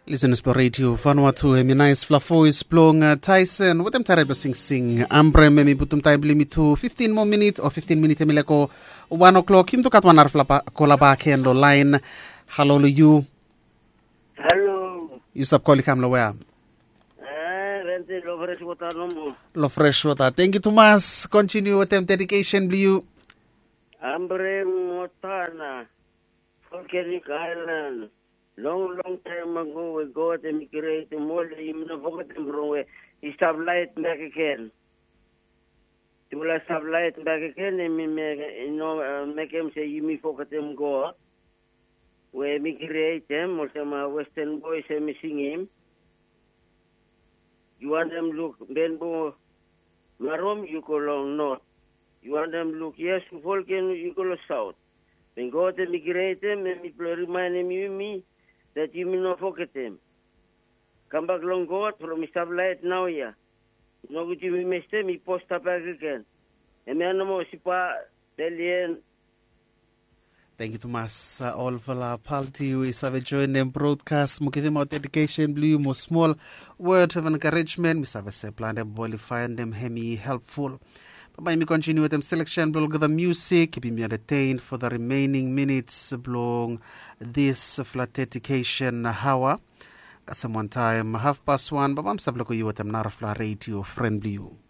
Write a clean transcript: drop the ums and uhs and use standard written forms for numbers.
Listeners på radio Vanuatu nice Flafois Plong Tyson with them terrible sing Ambre memi butum time limit to 15 more minutes or 15 minutes mileko 1 o'clock him to kat wanar flapa kolaba kendo line. Hello you. Hello. You stop calling kamlo where? Rente lo fresh water no more. Lo fresh water. Thank you Thomas. Continue with them dedication blue. Ambre motana. Volcanic Island. Long time ago, we got and migrate to more than forget them wrong. He stop light back again. He will stop light back again and make him say, you me forget them go. We migrate them, or some Western boys are missing him. You want them look, Benbo, Marom, you go long north. You want them look, yes, Volcan, you go south. Then go to migrate them and people remind me. That you may not forget them. Come back long go from Mr. Light now, yeah. No good you missed them, he post up back again. And me no more sipa delien. Thank you Thomas. All for la party we have joined them broadcast. Mukiti mo dedication blue mo small word of encouragement. We have a plan them boy find them hemi helpful. But me continue with them selection blog the music, keeping me entertained for the remaining minutes belong this flat dedication hour. Someone time 1:30, but I'm sablo ko you with them narfla radio friendly you.